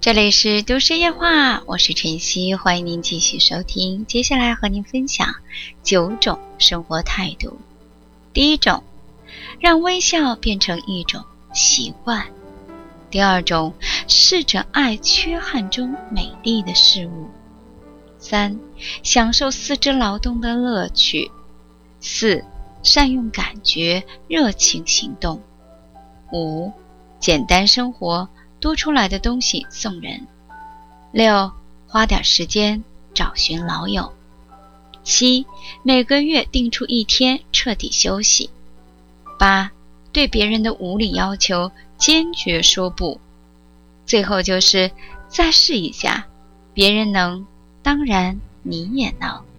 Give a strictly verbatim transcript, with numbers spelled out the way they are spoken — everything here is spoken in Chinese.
这里是都市夜话，我是晨曦，欢迎您继续收听。接下来和您分享九种生活态度。第一种，让微笑变成一种习惯。第二种，试着爱缺憾中美丽的事物。三，享受四肢劳动的乐趣。四，善用感觉，热情行动。五，简单生活，多出来的东西送人。六，花点时间找寻老友。七，每个月定出一天彻底休息。八，对别人的无理要求坚决说不。最后就是再试一下，别人能，当然你也能。